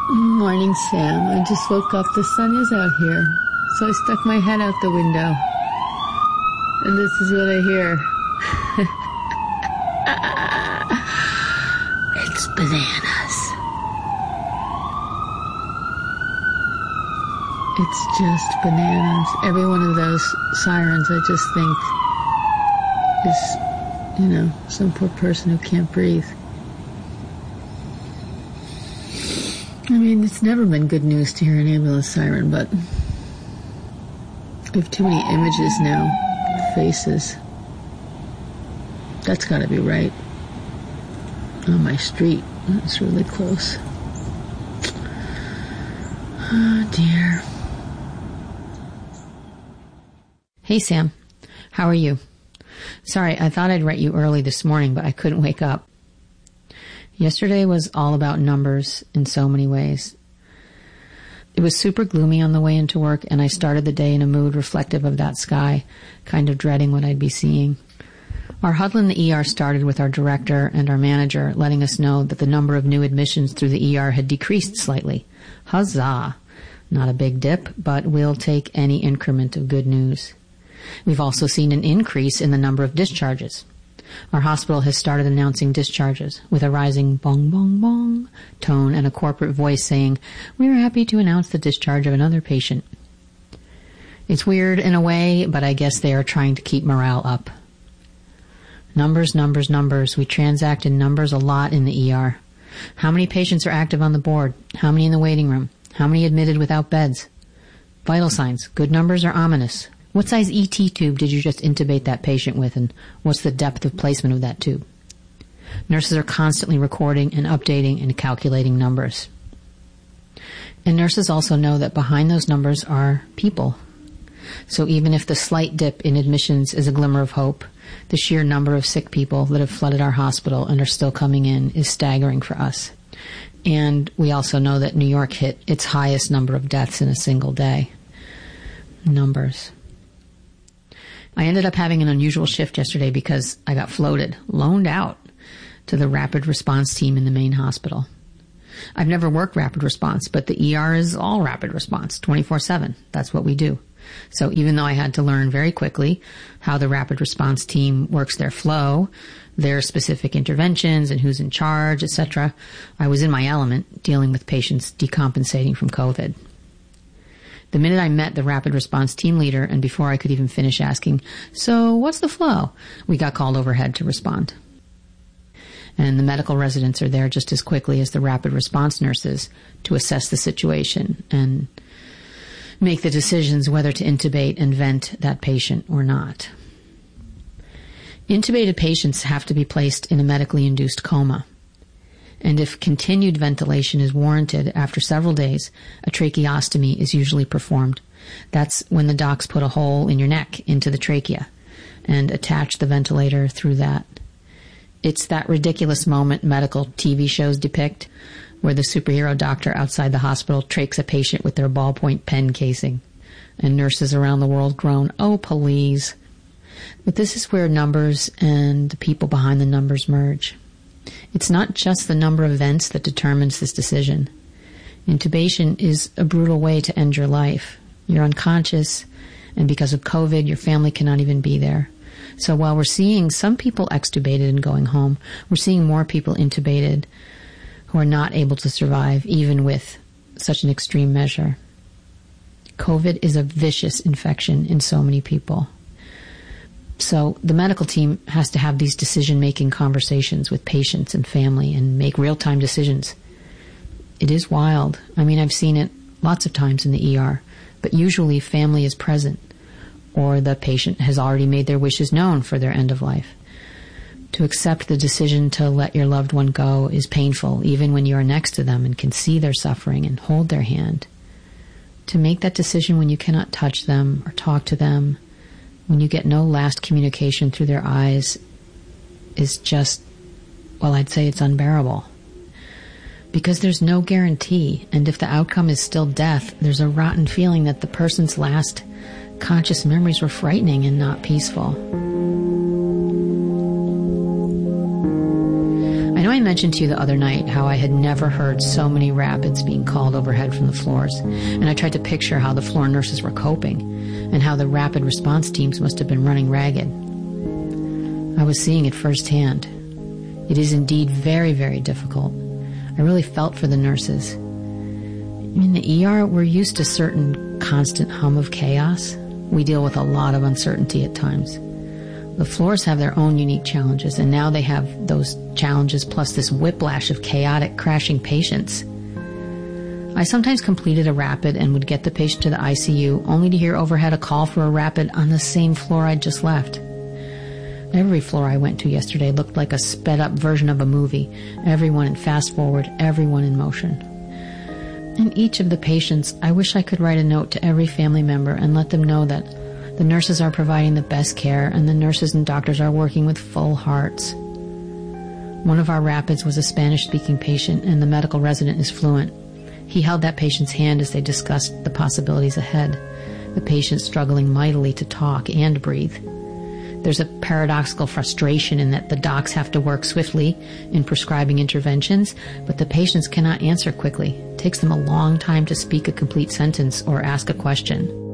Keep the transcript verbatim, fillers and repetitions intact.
Morning, Sam. I just woke up. The sun is out here. So I stuck my head out the window. And this is what I hear. It's bananas. It's just bananas. Every one of those sirens, I just think, is, you know, some poor person who can't breathe. I mean, it's never been good news to hear an ambulance siren, but we have too many images now, faces. That's got to be right. On my street. That's really close. Oh, dear. Hey, Sam. How are you? Sorry, I thought I'd write you early this morning, but I couldn't wake up. Yesterday was all about numbers in so many ways. It was super gloomy on the way into work, and I started the day in a mood reflective of that sky, kind of dreading what I'd be seeing. Our huddle in the E R started with our director and our manager letting us know that the number of new admissions through the E R had decreased slightly. Huzzah! Not a big dip, but we'll take any increment of good news. We've also seen an increase in the number of discharges. Our hospital has started announcing discharges with a rising bong bong bong tone and a corporate voice saying, "We are happy to announce the discharge of another patient." It's weird in a way, but I guess they are trying to keep morale up. Numbers, numbers, numbers. We transact in numbers a lot in the E R. How many patients are active on the board? How many in the waiting room? How many admitted without beds? Vital signs. Good numbers or ominous? What size E T tube did you just intubate that patient with, and what's the depth of placement of that tube? Nurses are constantly recording and updating and calculating numbers. And nurses also know that behind those numbers are people. So even if the slight dip in admissions is a glimmer of hope, the sheer number of sick people that have flooded our hospital and are still coming in is staggering for us. And we also know that New York hit its highest number of deaths in a single day. Numbers. I ended up having an unusual shift yesterday because I got floated, loaned out, to the rapid response team in the main hospital. I've never worked rapid response, but the E R is all rapid response, twenty-four seven. That's what we do. So even though I had to learn very quickly how the rapid response team works their flow, their specific interventions and who's in charge, et cetera, I was in my element dealing with patients decompensating from COVID. The minute I met the rapid response team leader, and before I could even finish asking, "So what's the flow?" we got called overhead to respond. And the medical residents are there just as quickly as the rapid response nurses to assess the situation and make the decisions whether to intubate and vent that patient or not. Intubated patients have to be placed in a medically induced coma. And if continued ventilation is warranted after several days, a tracheostomy is usually performed. That's when the docs put a hole in your neck into the trachea and attach the ventilator through that. It's that ridiculous moment medical T V shows depict where the superhero doctor outside the hospital trachs a patient with their ballpoint pen casing. And nurses around the world groan, "Oh, please." But this is where numbers and the people behind the numbers merge. It's not just the number of vents that determines this decision. Intubation is a brutal way to end your life. You're unconscious, and because of COVID, your family cannot even be there. So while we're seeing some people extubated and going home, we're seeing more people intubated who are not able to survive, even with such an extreme measure. COVID is a vicious infection in so many people. So the medical team has to have these decision-making conversations with patients and family and make real-time decisions. It is wild. I mean, I've seen it lots of times in the E R, but usually family is present or the patient has already made their wishes known for their end of life. To accept the decision to let your loved one go is painful, even when you are next to them and can see their suffering and hold their hand. To make that decision when you cannot touch them or talk to them, when you get no last communication through their eyes, is just, well, I'd say it's unbearable. Because there's no guarantee, and if the outcome is still death, there's a rotten feeling that the person's last conscious memories were frightening and not peaceful. I know I mentioned to you the other night how I had never heard so many rapids being called overhead from the floors, and I tried to picture how the floor nurses were coping, and how the rapid response teams must have been running ragged. I was seeing it firsthand. It is indeed very, very difficult. I really felt for the nurses. In the E R, we're used to a certain constant hum of chaos. We deal with a lot of uncertainty at times. The floors have their own unique challenges, and now they have those challenges plus this whiplash of chaotic, crashing patients. I sometimes completed a rapid and would get the patient to the I C U only to hear overhead a call for a rapid on the same floor I'd just left. Every floor I went to yesterday looked like a sped-up version of a movie, everyone in fast forward, everyone in motion. And each of the patients, I wish I could write a note to every family member and let them know that the nurses are providing the best care and the nurses and doctors are working with full hearts. One of our rapids was a Spanish-speaking patient, and the medical resident is fluent. He held that patient's hand as they discussed the possibilities ahead, the patient struggling mightily to talk and breathe. There's a paradoxical frustration in that the docs have to work swiftly in prescribing interventions, but the patients cannot answer quickly. It takes them a long time to speak a complete sentence or ask a question.